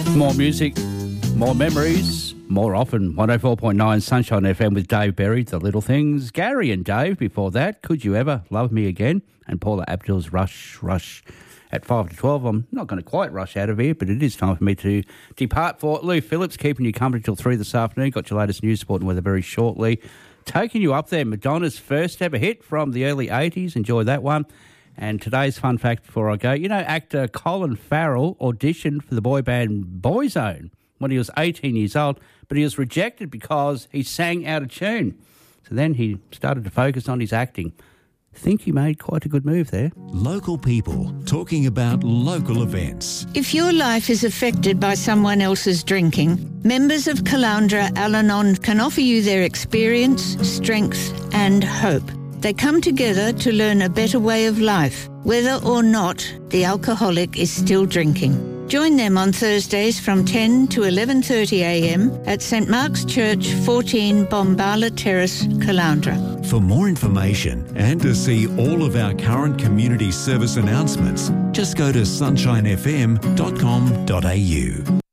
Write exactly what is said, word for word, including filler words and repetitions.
More music, more memories, more often. one oh four point nine Sunshine F M with Dave Berry, The Little Things. Gary and Dave before that, Could You Ever Love Me Again? And Paula Abdul's Rush, Rush. At five to twelve, I'm not going to quite rush out of here, but it is time for me to depart for Lou Phillips, keeping you company till three this afternoon. Got your latest news, sport and weather very shortly. Taking you up there, Madonna's first ever hit from the early eighties. Enjoy that one. And today's fun fact before I go, you know, actor Colin Farrell auditioned for the boy band Boyzone when he was eighteen years old, but he was rejected because he sang out of tune. So then he started to focus on his acting. Think he made quite a good move there. Local people talking about local events. If your life is affected by someone else's drinking, members of Caloundra Al-Anon can offer you their experience, strength and hope. They come together to learn a better way of life, whether or not the alcoholic is still drinking. Join them on Thursdays from ten to eleven thirty a m at St Mark's Church, fourteen Bombala Terrace, Caloundra. For more information and to see all of our current community service announcements, just go to sunshine f m dot com dot a u.